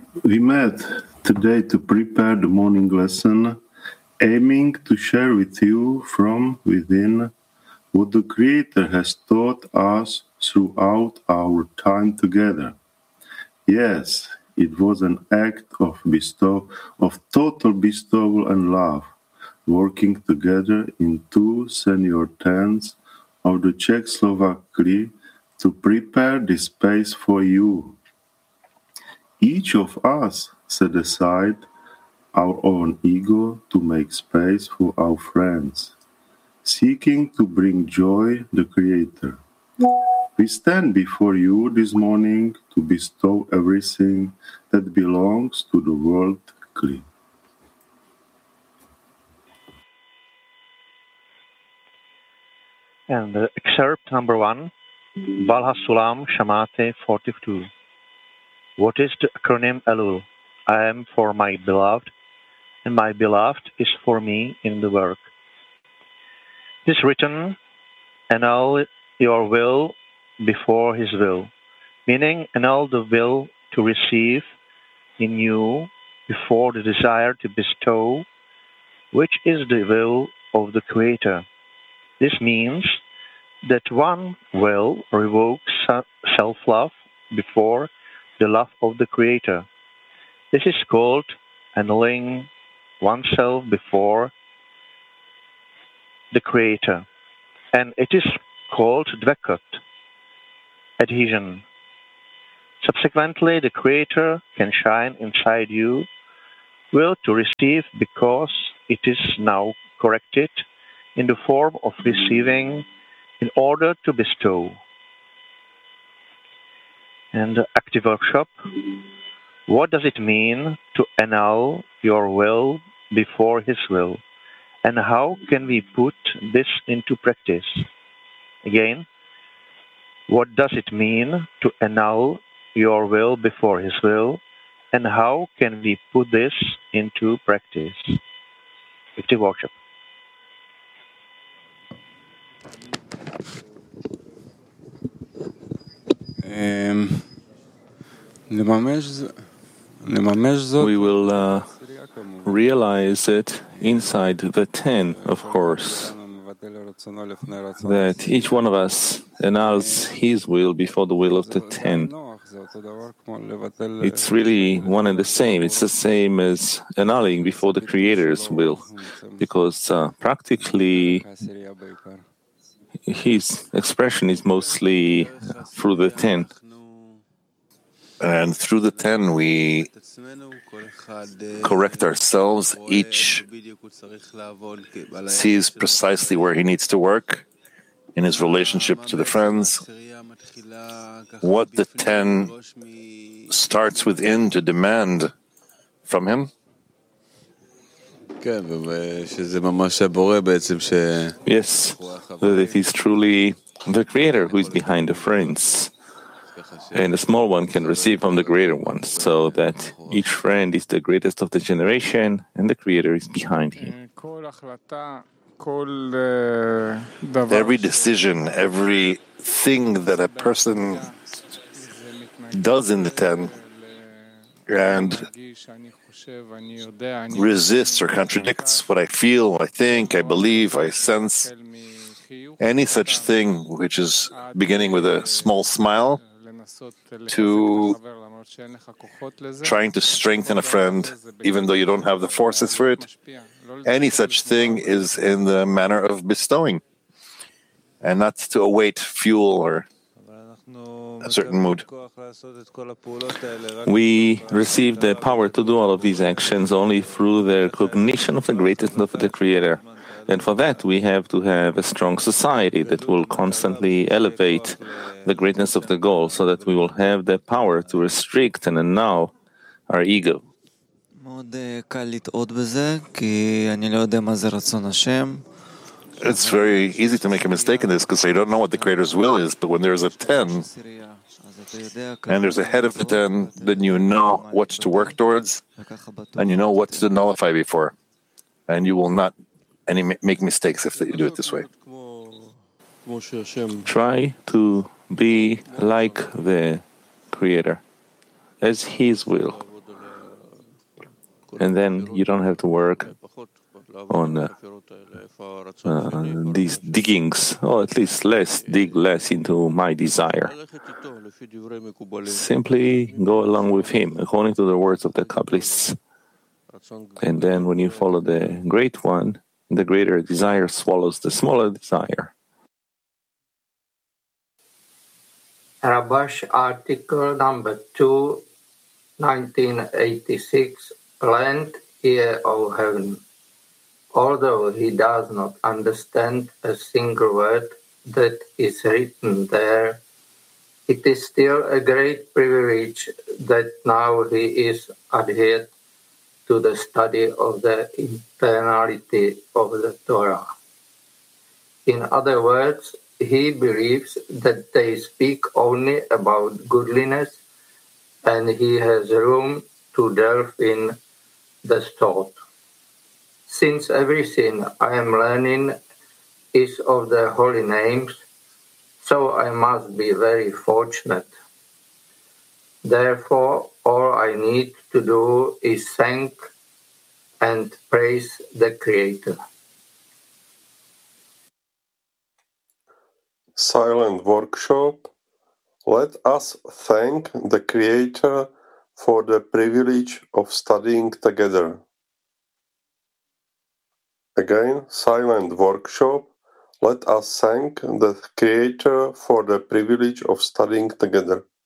We met today to prepare the morning lesson, aiming to share with you from within what the Creator has taught us throughout our time together. Yes, it was an act of total bestowal and love, working together in two senior tents of the Czechoslovakia to prepare this space for you. Each of us set aside our own ego to make space for our friends, seeking to bring joy the Creator. We stand before you this morning to bestow everything that belongs to the world Kli. And excerpt number 1, Bal HaSulam Shamate 42. What is the acronym Elul? I am for my beloved, and my beloved is for me in the work. It is written, annul your will before his will, meaning annul the will to receive in you before the desire to bestow, which is the will of the Creator. This means that one will revoke self-love before the love of the Creator. This is called annulling oneself before the Creator, and it is called dvekut, adhesion. Subsequently, the Creator can shine inside you, will to receive because it is now corrected in the form of receiving in order to bestow. And the active workshop, what does it mean to annul your will before his will? And how can we put this into practice? Again, what does it mean to annul your will before his will? And how can we put this into practice? Active workshop. We will realize it inside the 10, of course, that each one of us annuls his will before the will of the 10. It's really one and the same. It's the same as annulling before the Creator's will, because practically his expression is mostly through the 10. And through the 10, we correct ourselves. Each sees precisely where he needs to work in his relationship to the friends. What the 10 starts within to demand from him. Yes, that it is truly the Creator who is behind the friends. And the small one can receive from the greater one, so that each friend is the greatest of the generation, and the Creator is behind him. Every decision, everything that a person does in the 10 and resists or contradicts what I feel, what I think, I believe, I sense, any such thing which is beginning with a small smile, to trying to strengthen a friend, even though you don't have the forces for it. Any such thing is in the manner of bestowing, and not to await fuel or a certain mood. We receive the power to do all of these actions only through the recognition of the greatness of the Creator. And for that, we have to have a strong society that will constantly elevate the greatness of the goal, so that we will have the power to restrict and annul our ego. It's very easy to make a mistake in this because I don't know what the Creator's will is, but when there's a 10 and there's a head of the 10, then you know what to work towards and you know what to nullify before. And you will not make mistakes if you do it this way. Try to be like the Creator, as His will, And then you don't have to work on these diggings, or at least dig less into my desire. Simply go along with him, according to the words of the Kabbalists. And then when you follow the great one, the greater desire swallows the smaller desire. Rabash article number 2, 1986, Land, Ear of Heaven. Although he does not understand a single word that is written there, it is still a great privilege that now he is adhered to the study of the eternality of the Torah. In other words, he believes that they speak only about goodliness, and he has room to delve in the thought. Since everything I am learning is of the holy names, so I must be very fortunate. Therefore, all I need to do is thank and praise the Creator. Silent workshop. Let us thank the Creator for the privilege of studying together. Again, silent workshop. Let us thank the Creator for the privilege of studying together.